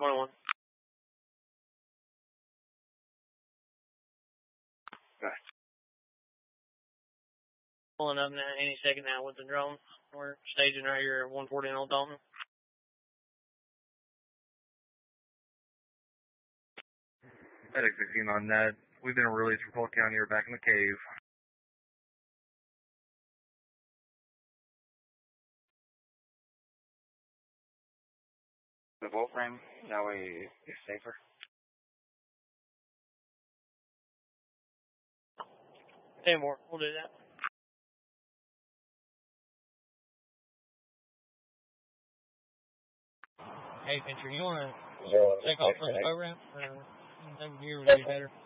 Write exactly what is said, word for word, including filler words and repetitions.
twenty-one. Okay. Pulling up now any second now with the drone. We're staging right here at one forty in Old Dalton. Medic sixteen on that. We've been released from Polk County. We're back in the cave. The bolt frame, that way it's safer. Ten more. We'll do that. Hey, Fincher, you want to take off from the program? Uh, I think here would be better.